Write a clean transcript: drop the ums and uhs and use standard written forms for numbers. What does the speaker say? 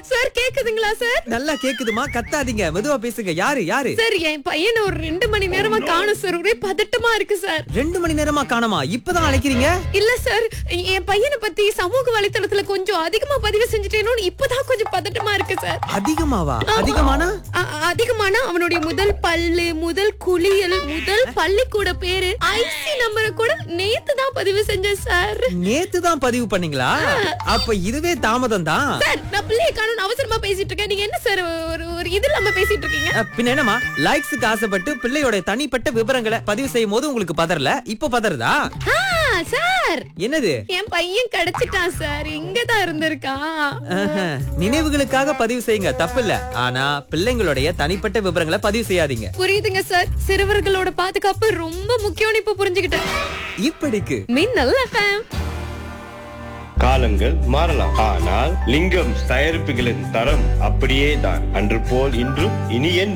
Sir கேக்குதுங்களா sir? நல்லா கேக்குதுமா, கத்தாதீங்க, மெதுவா பேசுங்க. யாரு யாரு? சார் என் பையனை ஒரு 2 மணி நேரமா காணோம் சார். ஒரே பதட்டமா இருக்கு சார். 2 மணி நேரமா காணோமா? இப்பதான் அழைக்கிறீங்க? இல்ல சார், என் பையனை பத்தி சமூக வலைத்தளத்துல கொஞ்சம் அதிகமா பதிவு செஞ்சுட்டேனோன்னு இப்பதான் கொஞ்சம் பதட்டமா இருக்கு சார். அதிகமாவா? அதிகமானா? அதிகமானா அவனுடைய முதல் பல்லு, முதல் குளியல், முதல் பள்ளிக்கூட பேரு, ஐசி நம்பரை கூட நேத்து தான் பதிவு செஞ்சேன் சார். நேத்து தான் பதிவு பண்ணீங்களா? அப்ப இதுவே தாமதம் தான். சார் நான் பிள்ளையை காணோம்னு அவசரமா பேசிட்டு இருக்கேன். நீங்க என்ன சார் ஒரு இது இல்லாம பேசிட்டு இருக்கீங்க? பின்ன என்னமா, லைக்ஸுக்கு ஆசைப்பட்டு பிள்ளையோட தனிப்பட்ட விவரங்களை பதிவு செய்யும் போது உங்களுக்கு பதறல, இப்ப பதறதா? சார் என்னது? என் பையன் கிடைச்சிட்டான் சார். இங்கதான் இருந்திருக்கான். நினைவுகளுக்காக பதிவு செய்யுங்க, தப்பில்ல. ஆனா பிள்ளைங்களுடைய தனிப்பட்ட விவரங்களை பதிவு செய்யாதீங்க. புரியுதுங்க சார். சிறுவர்களோட பாதுகாப்பு ரொம்ப முக்கியம்னு இப்ப புரிஞ்சுக்கிட்டேன். இப்படிக்கு மின்னல் எஃப்எம். காலங்கள் மாறலாம், ஆனால் லிங்கம் தயாரிப்புகளின் தரம் அப்படியே தான். அன்று போல் இன்றும் இனி